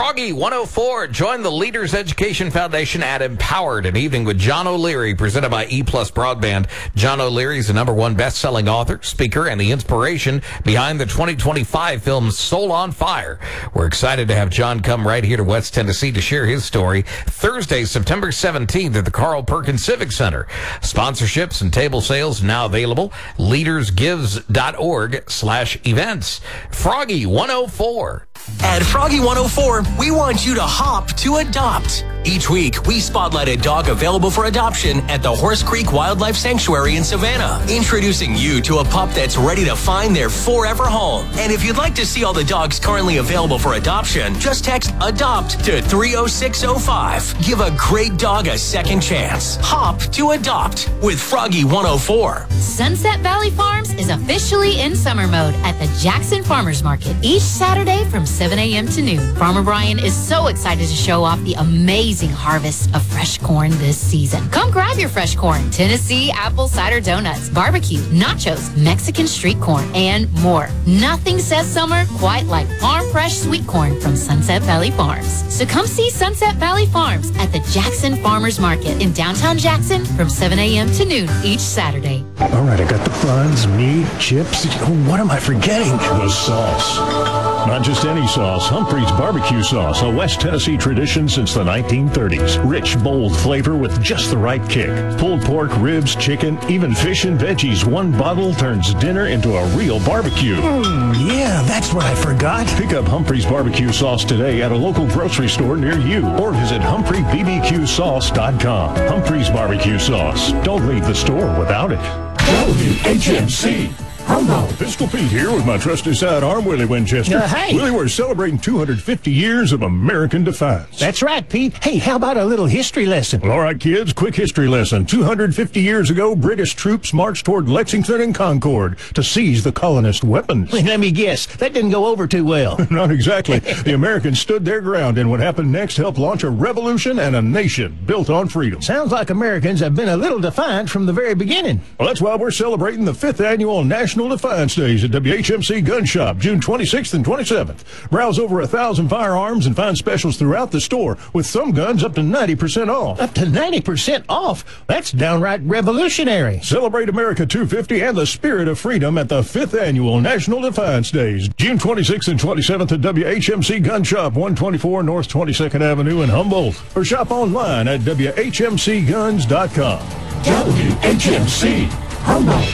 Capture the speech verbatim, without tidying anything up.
Froggy one oh four. Join the Leaders Education Foundation at Empowered, an evening with John O'Leary, presented by E Plus Broadband. John O'Leary is the number one best-selling author, speaker, and the inspiration behind the twenty twenty-five film Soul on Fire. We're excited to have John come right here to West Tennessee to share his story Thursday, September seventeenth at the Carl Perkins Civic Center. Sponsorships and table sales now available. leadersgives.org slash events. Froggy one oh four. At Froggy one oh four, we want you to hop to adopt. Each week, we spotlight a dog available for adoption at the Horse Creek Wildlife Sanctuary in Savannah, introducing you to a pup that's ready to find their forever home. And if you'd like to see all the dogs currently available for adoption, just text ADOPT to three oh six oh five. Give a great dog a second chance. Hop to adopt with Froggy one oh four. Sunset Valley Farms is officially in summer mode at the Jackson Farmers Market each Saturday from seven a.m. to noon. Farmer Brian is so excited to show off the amazing harvest of fresh corn this season. Come grab your fresh corn, Tennessee apple cider donuts, barbecue, nachos, Mexican street corn, and more. Nothing says summer quite like farm fresh sweet corn from Sunset Valley Farms. So come see Sunset Valley Farms at the Jackson Farmers Market in downtown Jackson from seven a.m. to noon each Saturday. All right, I got the buns, meat, chips. Oh, what am I forgetting? The sauce. Not just any sauce, Humphrey's barbecue sauce, a West Tennessee tradition since the nineteen thirties. Rich, bold flavor with just the right kick. Pulled pork, ribs, chicken, even fish and veggies. One bottle turns dinner into a real barbecue. Mm, yeah, that's what I forgot. Pick up Humphrey's barbecue sauce today at a local grocery store near you, or visit humphrey b b q sauce dot com. Humphrey's barbecue sauce. Don't leave the store without it. W H M C. Humboldt. Pistol Pete here with my trusty sidearm, Willie Winchester. Uh, hey. Willie, we're celebrating two hundred fifty years of American defiance. That's right, Pete. Hey, how about a little history lesson? Well, all right, kids, quick history lesson. two hundred fifty years ago, British troops marched toward Lexington and Concord to seize the colonist weapons. Let me guess, that didn't go over too well. Not exactly. The Americans stood their ground, and what happened next helped launch a revolution and a nation built on freedom. Sounds like Americans have been a little defiant from the very beginning. Well, that's why we're celebrating the fifth annual National Defiance Days at W H M C Gun Shop, June twenty-sixth and twenty-seventh. Browse over a thousand firearms and find specials throughout the store, with some guns up to ninety percent off. Up to ninety percent off? That's downright revolutionary. Celebrate America two fifty and the spirit of freedom at the fifth annual National Defiance Days, June twenty-sixth and twenty-seventh at W H M C Gun Shop, one twenty-four North twenty-second Avenue in Humboldt. Or shop online at w h m c guns dot com. W H M C. Humboldt.